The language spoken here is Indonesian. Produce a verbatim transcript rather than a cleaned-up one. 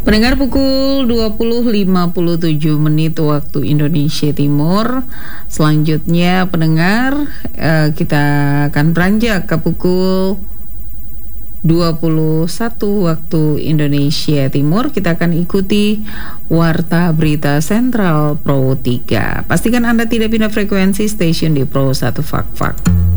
Pendengar, pukul dua puluh lima puluh tujuh menit waktu Indonesia Timur. Selanjutnya pendengar, uh, kita akan beranjak ke pukul dua puluh satu waktu Indonesia Timur. Kita akan ikuti Warta Berita Sentral Pro tiga. Pastikan Anda tidak pindah frekuensi stasiun di Pro satu Fak Fak.